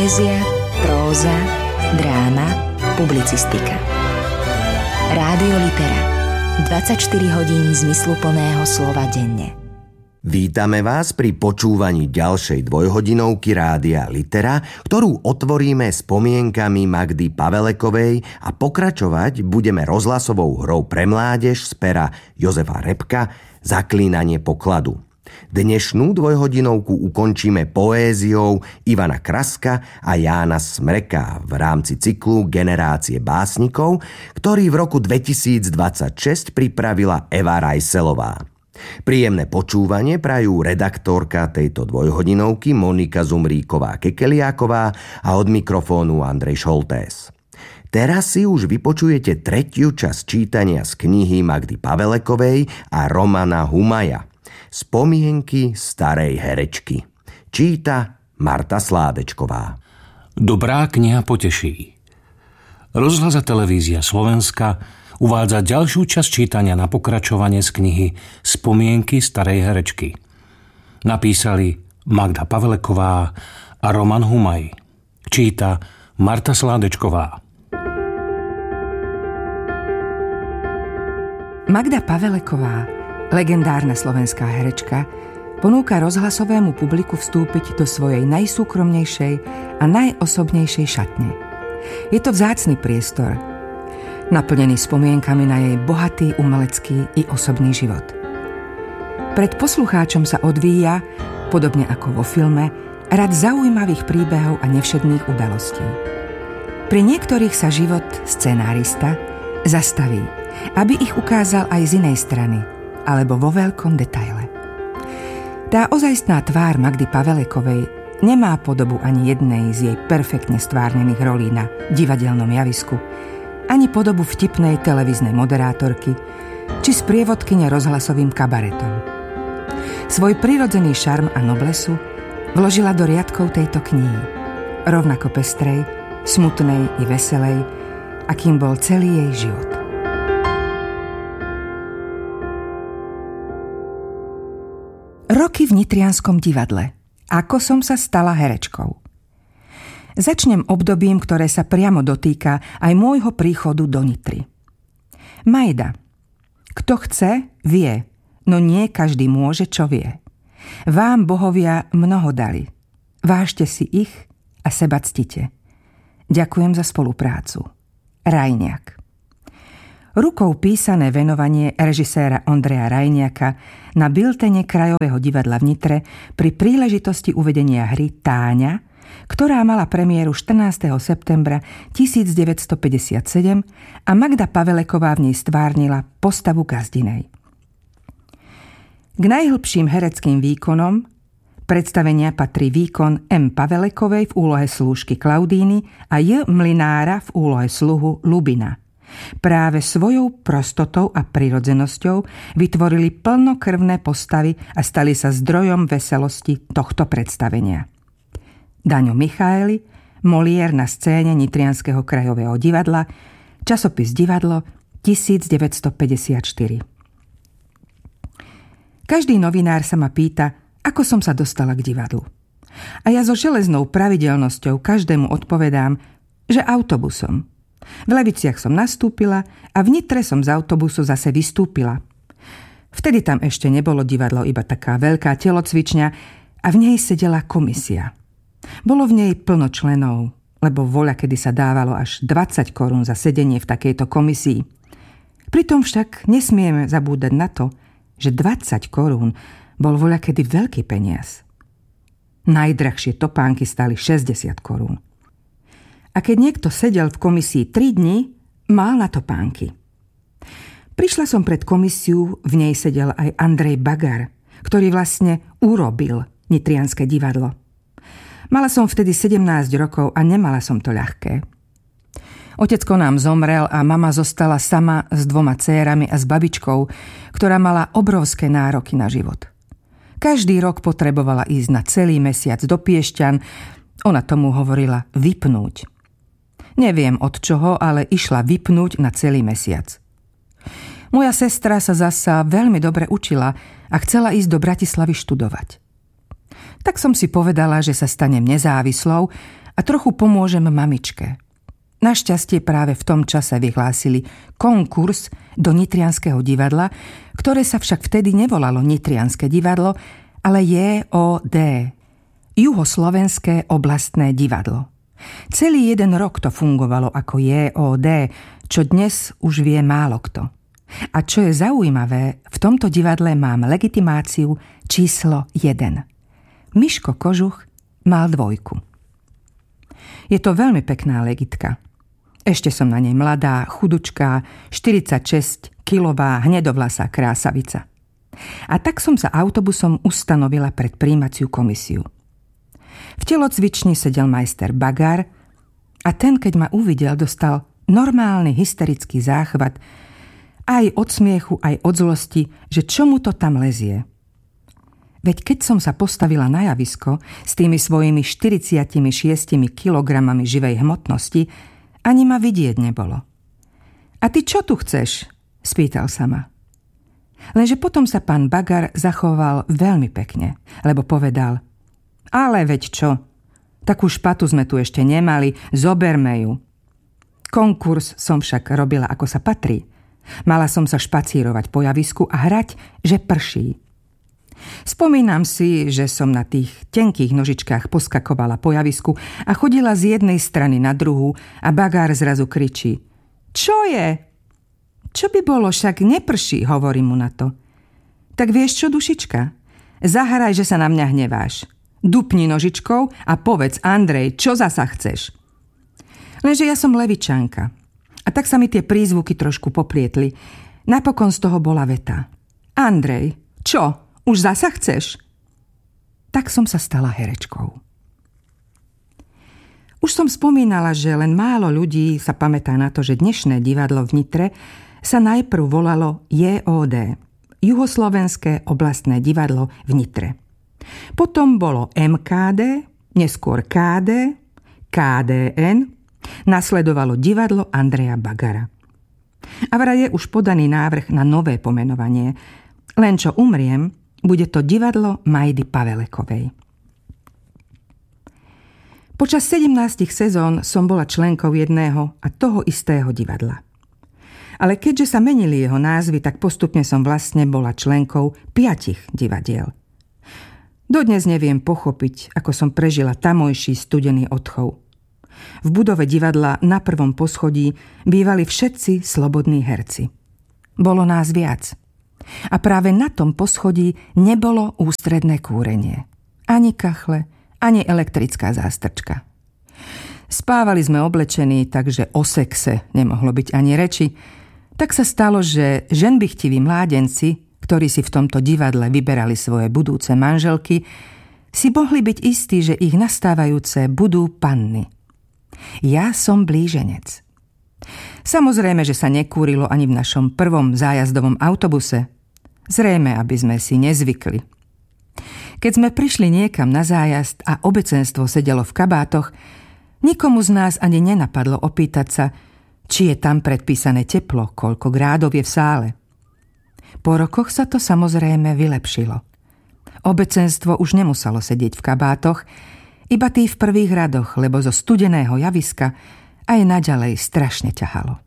Poézia, próza, dráma, publicistika. Rádio Litera. 24 hodín zmysluplného slova denne. Vítame vás pri počúvaní ďalšej dvojhodinovky Rádia Litera, ktorú otvoríme spomienkami Magdy Pavelekovej a pokračovať budeme rozhlasovou hrou pre mládež z pera Jozefa Repka Zaklínanie pokladu. Dnešnú dvojhodinovku ukončíme poéziou Ivana Kraska a Jána Smreka v rámci cyklu Generácie básnikov, ktorý v roku 2026 pripravila Eva Rajselová. Príjemné počúvanie prajú redaktorka tejto dvojhodinovky Monika Zumríková-Kekeliáková a od mikrofónu Andrej Šoltés. Teraz si už vypočujete tretiu časť čítania z knihy Magdy Pavelekovej a Romana Humaja Spomienky starej herečky. Číta Marta Sládečková. Dobrá kniha poteší. Rozhlas a televízia Slovenska uvádza ďalšiu časť čítania na pokračovanie z knihy Spomienky starej herečky. Napísali Magda Paveleková a Roman Humaj. Číta Marta Sládečková. Magda Paveleková, legendárna slovenská herečka, ponúka rozhlasovému publiku vstúpiť do svojej najsúkromnejšej a najosobnejšej šatne. Je to vzácny priestor, naplnený spomienkami na jej bohatý umelecký i osobný život. Pred poslucháčom sa odvíja, podobne ako vo filme, rad zaujímavých príbehov a nevšedných udalostí. Pri niektorých sa život scenárista zastaví, aby ich ukázal aj z inej strany, alebo vo veľkom detaile. Tá ozajstná tvár Magdy Pavelekovej nemá podobu ani jednej z jej perfektne stvárnených rolí na divadelnom javisku, ani podobu vtipnej televíznej moderátorky, či sprievodkyne rozhlasovým kabaretom. Svoj prirodzený šarm a noblesu vložila do riadkov tejto knihy, rovnako pestrej, smutnej i veselej, akým bol celý jej život. Roky v Nitrianskom divadle. Ako som sa stala herečkou. Začnem obdobím, ktoré sa priamo dotýka aj môjho príchodu do Nitry. Majda. Kto chce, vie, no nie každý môže, čo vie. Vám bohovia mnoho dali. Vážte si ich a seba ctite. Ďakujem za spoluprácu. Rajniak. Rukou písané venovanie režiséra Ondreja Rajniaka na biltene Krajového divadla v Nitre pri príležitosti uvedenia hry Táňa, ktorá mala premiéru 14. septembra 1957 a Magda Paveleková v nej stvárnila postavu Gazdinej. K najhlbším hereckým výkonom predstavenia patrí výkon M. Pavelekovej v úlohe slúžky Klaudíny a J. Mlynára v úlohe sluhu Lubina. Práve svojou prostotou a prirodzenosťou vytvorili plnokrvné postavy a stali sa zdrojom veselosti tohto predstavenia. Daňo Michaeli, Molière na scéne Nitrianskeho krajového divadla, časopis Divadlo, 1954. Každý novinár sa ma pýta, ako som sa dostala k divadlu. A ja so železnou pravidelnosťou každému odpovedám, že autobusom. V Leviciach som nastúpila a v Nitre som z autobusu zase vystúpila. Vtedy tam ešte nebolo divadlo, iba taká veľká telocvičňa a v nej sedela komisia. Bolo v nej plno členov, lebo voľakedy sa dávalo až 20 korún za sedenie v takejto komisii. Pritom však nesmieme zabúdať na to, že 20 korún bol voľakedy veľký peniaz. Najdrahšie topánky stali 60 korún. A keď niekto sedel v komisii 3 dni, mal na topánky. Prišla som pred komisiu, v nej sedel aj Andrej Bagar, ktorý vlastne urobil Nitrianske divadlo. Mala som vtedy 17 rokov a nemala som to ľahké. Otecko nám zomrel a mama zostala sama s 2 dcérami a s babičkou, ktorá mala obrovské nároky na život. Každý rok potrebovala ísť na celý mesiac do Piešťan, ona tomu hovorila vypnúť. Neviem od čoho, ale išla vypnúť na celý mesiac. Moja sestra sa zasa veľmi dobre učila a chcela ísť do Bratislavy študovať. Tak som si povedala, že sa stanem nezávislou a trochu pomôžem mamičke. Našťastie práve v tom čase vyhlásili konkurs do Nitrianskeho divadla, ktoré sa však vtedy nevolalo Nitrianske divadlo, ale JOD, Juhoslovenské oblastné divadlo. Celý 1 rok to fungovalo ako JOD, čo dnes už vie málo kto. A čo je zaujímavé, v tomto divadle mám legitimáciu číslo 1. Miško Kožuch mal 2. Je to veľmi pekná legitka. Ešte som na nej mladá, chudučká, 46-kilová, hnedovlasá krásavica. A tak som sa autobusom ustanovila pred prijímaciu komisiu. V telocvični sedel majster Bagar a ten, keď ma uvidel, dostal normálny hysterický záchvat, aj od smiechu, aj od zlosti, že čo mu to tam lezie. Veď keď som sa postavila na javisko s tými svojimi 46 kilogramami živej hmotnosti, ani ma vidieť nebolo. A ty čo tu chceš? Spýtal sa ma. Lenže potom sa pán Bagar zachoval veľmi pekne, lebo povedal: ale veď čo? Takú špatu sme tu ešte nemali, zoberme ju. Konkurs som však robila ako sa patrí. Mala som sa špacírovať po javisku a hrať, že prší. Spomínam si, že som na tých tenkých nožičkách poskakovala po javisku a chodila z jednej strany na druhú a Bagár zrazu kričí: čo je? Čo by bolo, však neprší, hovorím mu na to. Tak vieš čo, dušička? Zahraj, že sa na mňa hneváš. Dupni nožičkou a povedz: Andrej, čo zasa chceš? Lenže ja som levičanka. A tak sa mi tie prízvuky trošku poplietli. Napokon z toho bola veta: Andrej, čo? Už zasa chceš? Tak som sa stala herečkou. Už som spomínala, že len málo ľudí sa pamätá na to, že dnešné divadlo v Nitre sa najprv volalo JOD, Juhoslovenské oblastné divadlo v Nitre. Potom bolo MKD, neskôr KD, KDN, nasledovalo divadlo Andreja Bagara. A vraj je už podaný návrh na nové pomenovanie, len čo umriem, bude to divadlo Majdy Pavelekovej. Počas 17 sezón som bola členkou jedného a toho istého divadla. Ale keďže sa menili jeho názvy, tak postupne som vlastne bola členkou 5 divadiel. Dodnes neviem pochopiť, ako som prežila tamojší studený odchov. V budove divadla na 1. poschodí bývali všetci slobodní herci. Bolo nás viac. A práve na tom poschodí nebolo ústredné kúrenie. Ani kachle, ani elektrická zástrčka. Spávali sme oblečení, takže o sexe nemohlo byť ani reči. Tak sa stalo, že ženbichtiví mládenci, ktorí si v tomto divadle vyberali svoje budúce manželky, si mohli byť istí, že ich nastávajúce budú panny. Ja som blíženec. Samozrejme, že sa nekúrilo ani v našom prvom zájazdovom autobuse. Zrejme, aby sme si nezvykli. Keď sme prišli niekam na zájazd a obecenstvo sedelo v kabátoch, nikomu z nás ani nenapadlo opýtať sa, či je tam predpísané teplo, koľko grádov je v sále. Po rokoch sa to samozrejme vylepšilo. Obecenstvo už nemuselo sedieť v kabátoch, iba tí v prvých radoch, lebo zo studeného javiska aj naďalej strašne ťahalo.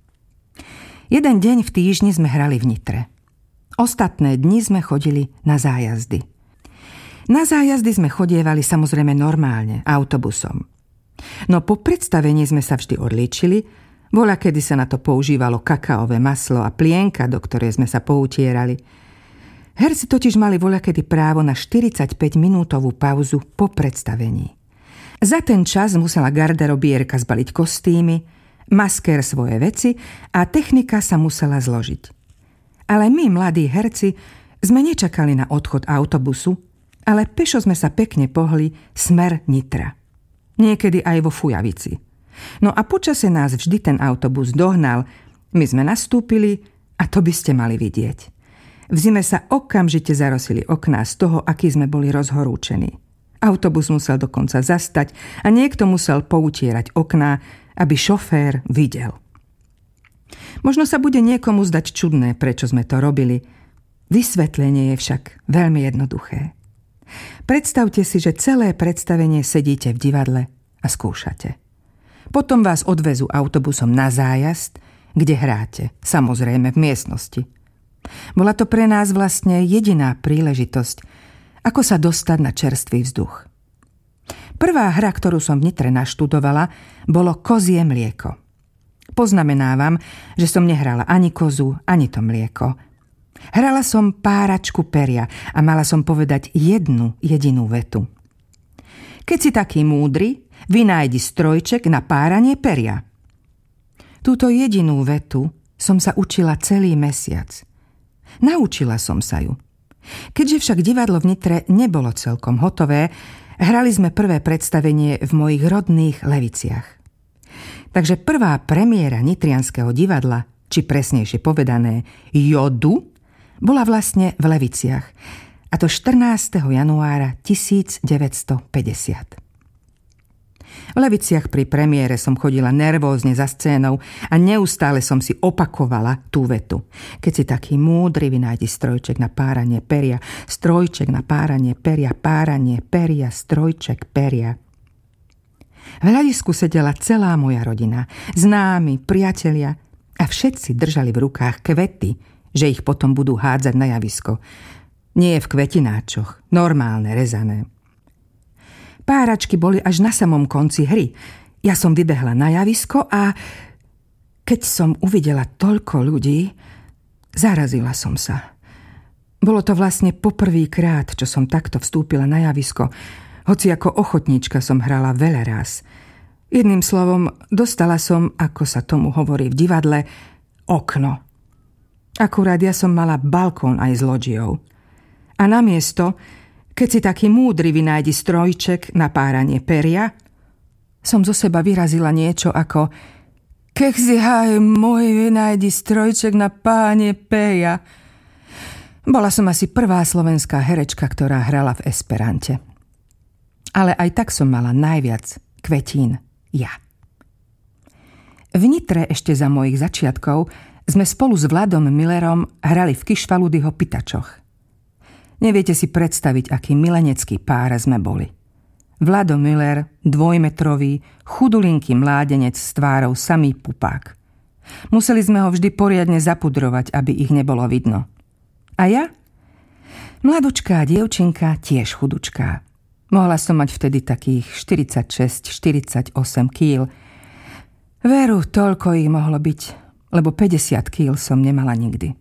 Jeden deň v týždni sme hrali v Nitre. Ostatné dni sme chodili na zájazdy. Na zájazdy sme chodievali samozrejme normálne, autobusom. No po predstavení sme sa vždy odlíčili, voľakedy sa na to používalo kakaové maslo a plienka, do ktorej sme sa poutierali. Herci totiž mali voľakedy právo na 45-minútovú pauzu po predstavení. Za ten čas musela garderobierka zbaliť kostýmy, masker svoje veci a technika sa musela zložiť. Ale my, mladí herci, sme nečakali na odchod autobusu, ale pešo sme sa pekne pohli smer Nitra. Niekedy aj vo Fujavici. No a počase nás vždy ten autobus dohnal, my sme nastúpili a to by ste mali vidieť. V zime sa okamžite zarosili okná z toho, aký sme boli rozhorúčení. Autobus musel dokonca zastať a niekto musel poutierať okná, aby šofér videl. Možno sa bude niekomu zdať čudné, prečo sme to robili. Vysvetlenie je však veľmi jednoduché. Predstavte si, že celé predstavenie sedíte v divadle a skúšate. Potom vás odvezú autobusom na zájazd, kde hráte, samozrejme v miestnosti. Bola to pre nás vlastne jediná príležitosť, ako sa dostať na čerstvý vzduch. Prvá hra, ktorú som v Nitre naštudovala, bolo kozie mlieko. Poznamenávam, že som nehrala ani kozu, ani to mlieko. Hrala som páračku peria a mala som povedať jednu jedinú vetu. Keď si taký múdry, vynájdi strojček na páranie peria. Túto jedinú vetu som sa učila celý mesiac. Naučila som sa ju. Keďže však divadlo v Nitre nebolo celkom hotové, hrali sme prvé predstavenie v mojich rodných Leviciach. Takže prvá premiéra nitrianskeho divadla, či presnejšie povedané Jodu, bola vlastne v Leviciach, a to 14. januára 1950. V Leviciach pri premiére som chodila nervózne za scénou a neustále som si opakovala tú vetu. Keď si taký múdry, vynájdi strojček na páranie peria, strojček na páranie peria, strojček peria. V hľadisku sedela celá moja rodina, známi, priatelia a všetci držali v rukách kvety, že ich potom budú hádzať na javisko. Nie v kvetináčoch, normálne, rezané. Páračky boli až na samom konci hry. Ja som vybehla na javisko a keď som uvidela toľko ľudí, zarazila som sa. Bolo to vlastne poprvýkrát, čo som takto vstúpila na javisko, hoci ako ochotníčka som hrala veľa raz. Jedným slovom, dostala som, ako sa tomu hovorí v divadle, okno. Akurát ja som mala balkón aj s loďiou. A namiesto, keď si taký múdry, vynájdi strojček na páranie peria, som zo seba vyrazila niečo ako keď si haj môj, vynájdi strojček na páranie peria. Bola som asi prvá slovenská herečka, ktorá hrala v esperante. Ale aj tak som mala najviac kvetín ja. V Nitre ešte za mojich začiatkov sme spolu s Vladom Millerom hrali v Kišfaludyho Pitačoch. Neviete si predstaviť, aký milenecký pár sme boli. Vlado Miller, 2-metrový, chudulinký mládenec s tvárou samý pupák. Museli sme ho vždy poriadne zapudrovať, aby ich nebolo vidno. A ja? Mladučká dievčinka, tiež chudučká. Mohla som mať vtedy takých 46-48 kýl. Veru, toľko ich mohlo byť, lebo 50 kýl som nemala nikdy.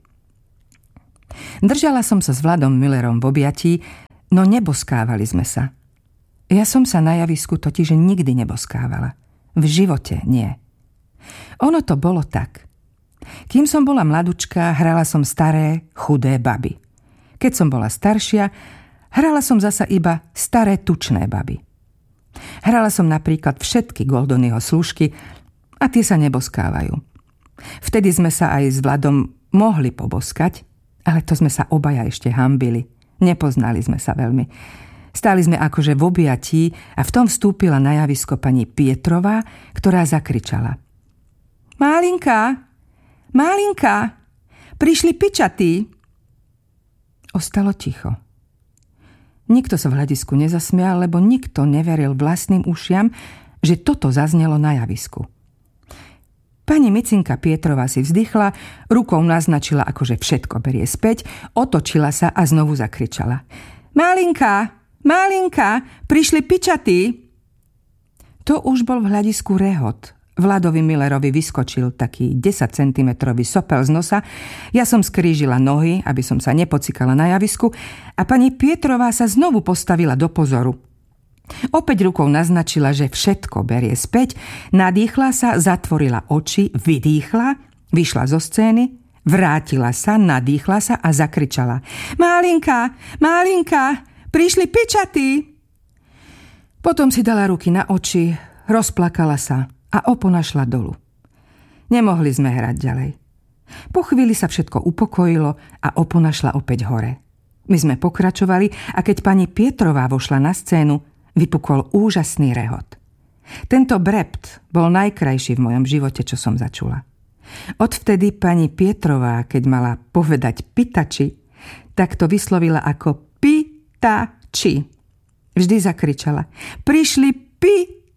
Držala som sa s Vladom Millerom v objatí, no neboskávali sme sa. Ja som sa na javisku totiž nikdy neboskávala. V živote nie. Ono to bolo tak. Kým som bola mladučka, hrala som staré, chudé baby. Keď som bola staršia, hrala som zasa iba staré, tučné baby. Hrala som napríklad všetky Goldonyho služky a tie sa neboskávajú. Vtedy sme sa aj s Vladom mohli poboskať, ale to sme sa obaja ešte hanbili. Nepoznali sme sa veľmi. Stáli sme akože v objatí a v tom vstúpila na javisko pani Pietrová, ktorá zakričala. Málinka, Málinka, prišli pičatí. Ostalo ticho. Nikto sa v hľadisku nezasmial, lebo nikto neveril vlastným ušiam, že toto zaznelo na javisku. Pani Micinka Pietrová si vzdychla, rukou naznačila, akože všetko berie späť, otočila sa a znovu zakričala. Málinka, Málinka, prišli pičatí. To už bol v hľadisku rehot. Vladovi Millerovi vyskočil taký 10 cm sopel z nosa, ja som skrížila nohy, aby som sa nepocikala na javisku a pani Pietrová sa znovu postavila do pozoru. Opäť rukou naznačila, že všetko berie späť, nadýchla sa, zatvorila oči, vydýchla, vyšla zo scény, vrátila sa, nadýchla sa a zakričala. Málinka, Málinka, prišli pičatí. Potom si dala ruky na oči, rozplakala sa a opona šla dolu. Nemohli sme hrať ďalej. Po chvíli sa všetko upokojilo a opona šla opäť hore. My sme pokračovali a keď pani Pietrová vošla na scénu, vypukol úžasný rehot. Tento brept bol najkrajší v mojom živote, čo som začula. Odvtedy pani Pietrová, keď mala povedať pitači, tak to vyslovila ako pitači. Vždy zakričala. Prišli pitači.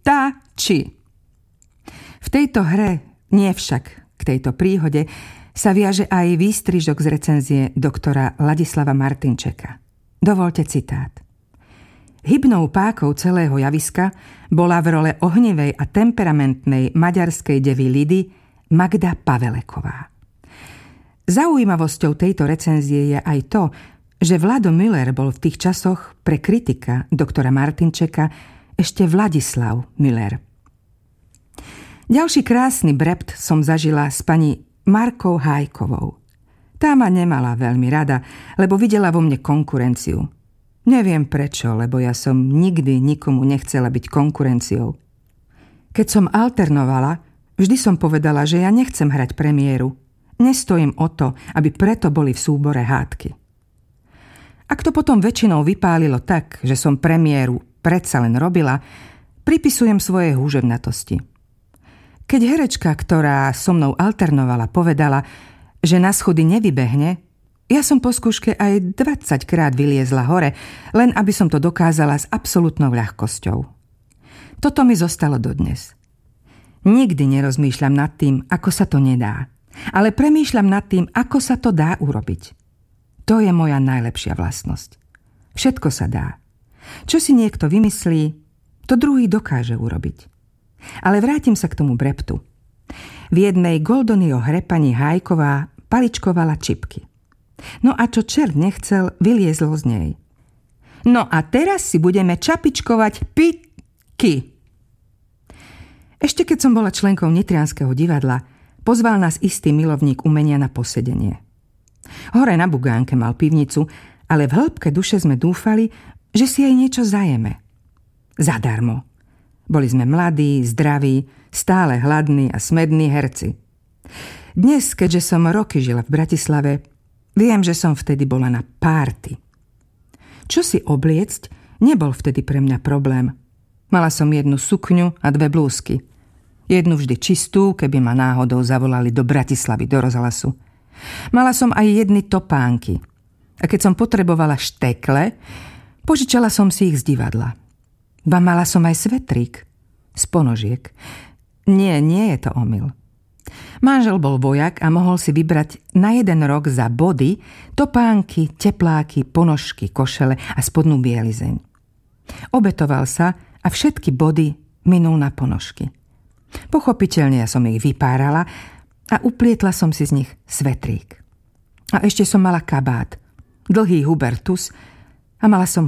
či. V tejto hre, nie však k tejto príhode, sa viaže aj výstrižok z recenzie doktora Ladislava Martinčeka. Dovoľte citát. Hybnou pákou celého javiska bola v role ohnivej a temperamentnej maďarskej devy Lidy Magda Paveleková. Zaujímavosťou tejto recenzie je aj to, že Vlado Müller bol v tých časoch pre kritika doktora Martinčeka ešte Vladislav Müller. Ďalší krásny brept som zažila s pani Markou Hájkovou. Tá ma nemala veľmi rada, lebo videla vo mne konkurenciu. Neviem prečo, lebo ja som nikdy nikomu nechcela byť konkurenciou. Keď som alternovala, vždy som povedala, že ja nechcem hrať premiéru. Nestojím o to, aby preto boli v súbore hádky. Ak to potom väčšinou vypálilo tak, že som premiéru predsa len robila, pripisujem svoje húževnatosti. Keď herečka, ktorá so mnou alternovala, povedala, že na schody nevybehne, ja som po skúške aj 20-krát vyliezla hore, len aby som to dokázala s absolútnou ľahkosťou. Toto mi zostalo dodnes. Nikdy nerozmýšľam nad tým, ako sa to nedá, ale premýšľam nad tým, ako sa to dá urobiť. To je moja najlepšia vlastnosť. Všetko sa dá. Čo si niekto vymyslí, to druhý dokáže urobiť. Ale vrátim sa k tomu breptu. V jednej Goldonyho hre pani Hájková paličkovala čipky. No a čo čert nechcel, vyliezlo z nej. No a teraz si budeme čapičkovať piky. Ešte keď som bola členkou Nitrianskeho divadla, pozval nás istý milovník umenia na posedenie. Hore na Bugánke mal pivnicu, ale v hĺbke duše sme dúfali, že si jej niečo zajeme. Zadarmo. Boli sme mladí, zdraví, stále hladní a smední herci. Dnes, keďže som roky žila v Bratislave, viem, že som vtedy bola na párty. Čo si obliecť, nebol vtedy pre mňa problém. Mala som jednu sukňu a 2 blúzky. Jednu vždy čistú, keby ma náhodou zavolali do Bratislavy, do rozhlasu. Mala som aj jedny topánky. A keď som potrebovala štekle, požičala som si ich z divadla. Ba mala som aj svetrík z ponožiek. Nie je to omyl. Manžel bol vojak a mohol si vybrať na 1 rok za body, topánky, tepláky, ponožky, košele a spodnú bielizeň. Obetoval sa a všetky body minul na ponožky. Pochopiteľne ja som ich vypárala a uplietla som si z nich svetrík. A ešte som mala kabát, dlhý hubertus a mala som